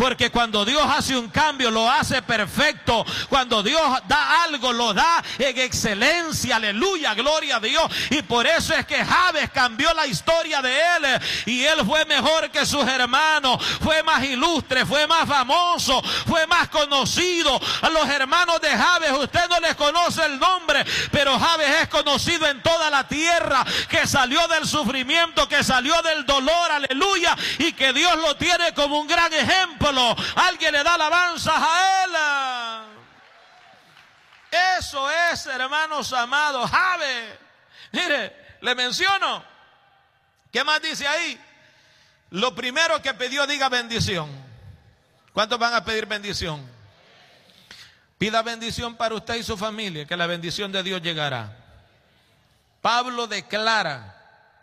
porque cuando Dios hace un cambio lo hace perfecto. Cuando Dios da algo lo da en excelencia, aleluya, gloria a Dios. Y por eso es que Jabes cambió la historia de él, y él fue mejor que sus hermanos, fue más ilustre, fue más famoso, fue más conocido. A los hermanos de Jabes usted no les conoce el nombre, pero Jabes es conocido en toda la tierra, que salió del sufrimiento, que salió del dolor, aleluya, y que Dios lo tiene como un gran ejemplo. Alguien le da alabanzas a él. Eso es, hermanos amados, Jabes. Mire, le menciono. ¿Qué más dice ahí? Lo primero que pidió, diga bendición. ¿Cuántos van a pedir bendición? Pida bendición para usted y su familia, que la bendición de Dios llegará. Pablo lo declara.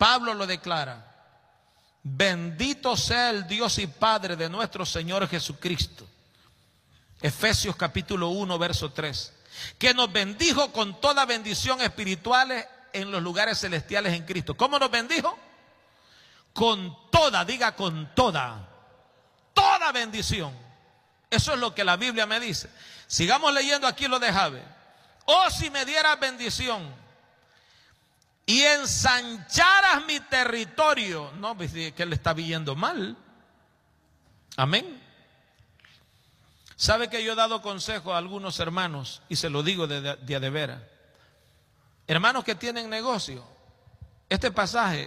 Bendito sea el Dios y Padre de nuestro Señor Jesucristo. Efesios capítulo 1, verso 3. Que nos bendijo con toda bendición espiritual en los lugares celestiales en Cristo. ¿Cómo nos bendijo? Con toda, diga con toda bendición. Eso es lo que la Biblia me dice. Sigamos leyendo aquí lo de Jabes. Oh, si me dieras bendición y ensancharas mi territorio. No, pues que él está viviendo mal. Amén. ¿Sabe que yo he dado consejo a algunos hermanos? Y se lo digo de veras. Hermanos que tienen negocio. Este pasaje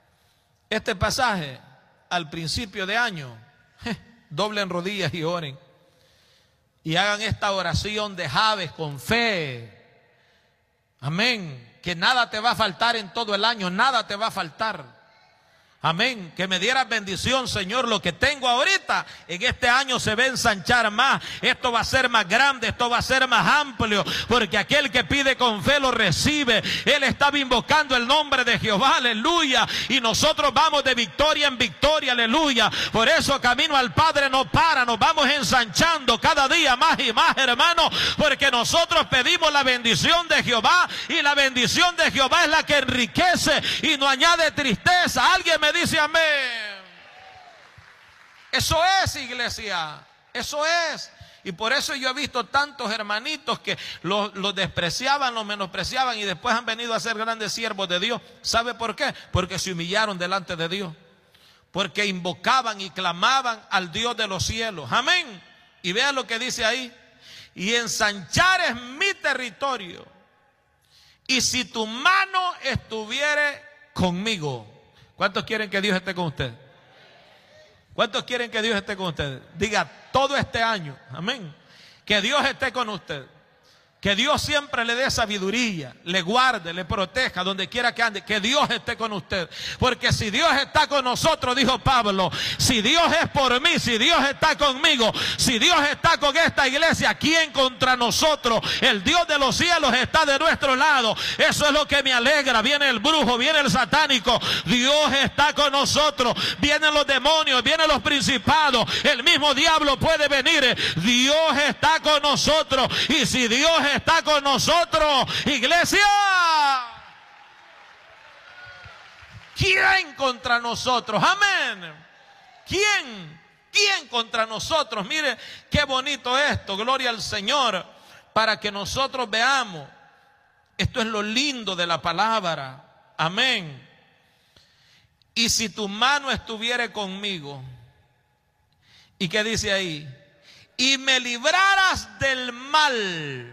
al principio de año, doblen rodillas y oren. Y hagan esta oración de Jabes con fe. Amén. Que nada te va a faltar en todo el año, nada te va a faltar. Amén. Que me dieras bendición, Señor. Lo que tengo ahorita en este año se va a ensanchar más. Esto va a ser más grande, esto va a ser más amplio, porque aquel que pide con fe lo recibe. Él estaba invocando el nombre de Jehová, aleluya. Y nosotros vamos de victoria en victoria, aleluya. Por eso camino al Padre no para, nos vamos ensanchando cada día más y más, hermano, porque nosotros pedimos la bendición de Jehová, y la bendición de Jehová es la que enriquece y no añade tristeza. Alguien me dice amén. Eso es, iglesia, eso es. Y por eso yo he visto tantos hermanitos que los despreciaban, los menospreciaban, y después han venido a ser grandes siervos de Dios. ¿Sabe por qué? Porque se humillaron delante de Dios, porque invocaban y clamaban al Dios de los cielos. Amén. Y vean lo que dice ahí: y ensanchares mi territorio, y si tu mano estuviere conmigo. ¿Cuántos quieren que Dios esté con usted? ¿Cuántos quieren que Dios esté con usted? Diga, todo este año, amén. Que Dios esté con usted. Que Dios siempre le dé sabiduría, le guarde, le proteja donde quiera que ande. Que Dios esté con usted. Porque si Dios está con nosotros, dijo Pablo, si Dios es por mí, si Dios está conmigo, si Dios está con esta iglesia, ¿quién contra nosotros? El Dios de los cielos está de nuestro lado. Eso es lo que me alegra. Viene el brujo, viene el satánico, Dios está con nosotros. Vienen los demonios, vienen los principados, el mismo diablo puede venir. Dios está con nosotros. Y si Dios está con nosotros, iglesia, ¿quién contra nosotros? Amén. ¿Quién contra nosotros? Mire qué bonito esto, gloria al Señor, para que nosotros veamos. Esto es lo lindo de la palabra. Amén. Y si tu mano estuviere conmigo, ¿y qué dice ahí? Y me libraras del mal.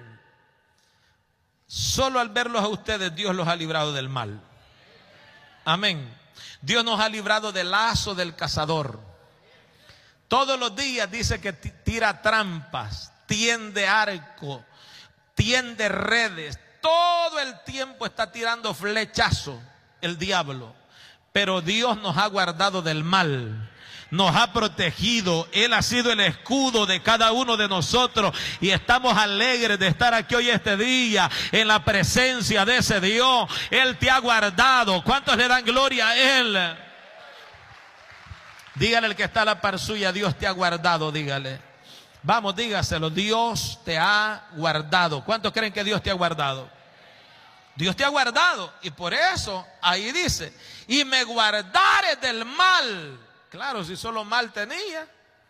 Solo al verlos a ustedes, Dios los ha librado del mal. Amén. Dios nos ha librado del lazo del cazador. Todos los días dice que tira trampas, tiende arco, tiende redes. Todo el tiempo está tirando flechazos el diablo. Pero Dios nos ha guardado del mal. Nos ha protegido. Él ha sido el escudo de cada uno de nosotros, y estamos alegres de estar aquí hoy este día en la presencia de ese Dios. Él te ha guardado. ¿Cuántos le dan gloria a Él? Dígale al que está a la par suya: Dios te ha guardado. Dígale, vamos, dígaselo: Dios te ha guardado. ¿Cuántos creen que Dios te ha guardado? Dios te ha guardado. Y por eso ahí dice: y me guardares del mal. Claro, si solo mal tenía.